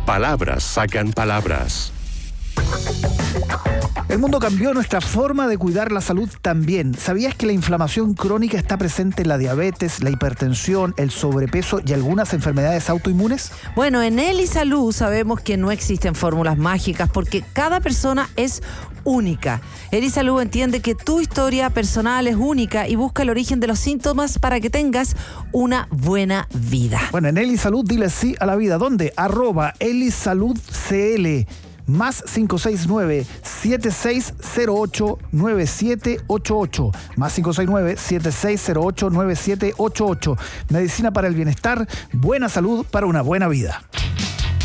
Palabras sacan palabras. El mundo cambió, nuestra forma de cuidar la salud también. ¿Sabías que la inflamación crónica está presente en la diabetes, la hipertensión, el sobrepeso y algunas enfermedades autoinmunes? Bueno, en Elisalud sabemos que no existen fórmulas mágicas porque cada persona es única. Elisalud entiende que tu historia personal es única y busca el origen de los síntomas para que tengas una buena vida. Bueno, en Elisalud dile sí a la vida. ¿Dónde? @Elisaludcl. Más 569-7608-9788. Más 569-7608-9788. Medicina para el bienestar, buena salud para una buena vida.